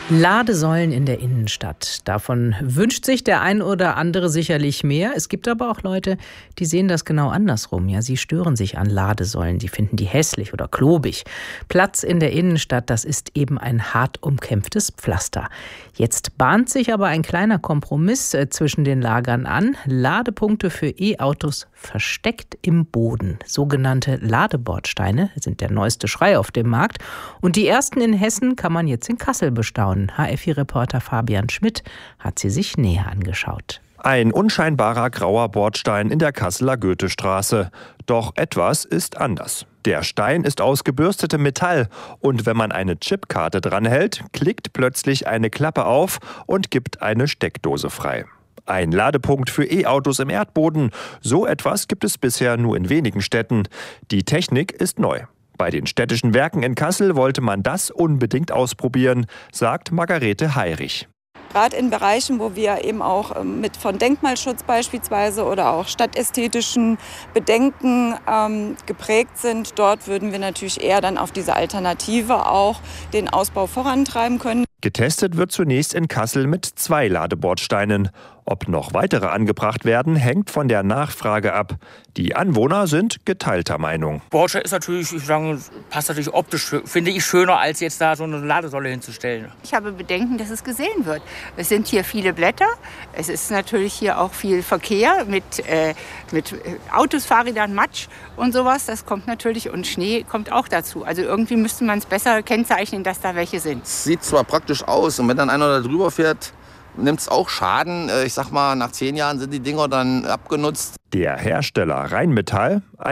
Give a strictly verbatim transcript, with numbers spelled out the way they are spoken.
Ladesäulen in der Innenstadt. Davon wünscht sich der ein oder andere sicherlich mehr. Es gibt aber auch Leute, die sehen das genau andersrum. Ja, sie stören sich an Ladesäulen. Sie finden die hässlich oder klobig. Platz in der Innenstadt, das ist eben ein hart umkämpftes Pflaster. Jetzt bahnt sich aber ein kleiner Kompromiss zwischen den Lagern an. Ladepunkte für E-Autos versteckt im Boden. Sogenannte Ladebordsteine sind der neueste Schrei auf dem Markt. Und die ersten in Hessen kann man jetzt in Kassel bestaunen. H F I-Reporter Fabian Schmidt hat sie sich näher angeschaut. Ein unscheinbarer grauer Bordstein in der Kasseler Goethestraße. Doch etwas ist anders. Der Stein ist aus gebürstetem Metall und wenn man eine Chipkarte dranhält, klickt plötzlich eine Klappe auf und gibt eine Steckdose frei. Ein Ladepunkt für E-Autos im Erdboden. So etwas gibt es bisher nur in wenigen Städten. Die Technik ist neu. Bei den städtischen Werken in Kassel wollte man das unbedingt ausprobieren, sagt Margarete Heirich. Gerade in Bereichen, wo wir eben auch mit von Denkmalschutz beispielsweise oder auch stadtästhetischen Bedenken ähm, geprägt sind, dort würden wir natürlich eher dann auf diese Alternative auch den Ausbau vorantreiben können. Getestet wird zunächst in Kassel mit zwei Ladebordsteinen. Ob noch weitere angebracht werden, hängt von der Nachfrage ab. Die Anwohner sind geteilter Meinung. Bordstein ist natürlich, ich sage, passt natürlich optisch, finde ich, schöner, als jetzt da so eine Ladesäule hinzustellen. Ich habe Bedenken, dass es gesehen wird. Es sind hier viele Blätter. Es ist natürlich hier auch viel Verkehr mit, äh, mit Autos, Fahrrädern, Matsch und sowas. Das kommt natürlich und Schnee kommt auch dazu. Also irgendwie müsste man es besser kennzeichnen, dass da welche sind. Es sieht zwar praktisch aus und wenn dann einer da drüber fährt, nimmt es auch Schaden. Ich sag mal, nach zehn Jahren sind die Dinger dann abgenutzt. Der Hersteller Rheinmetall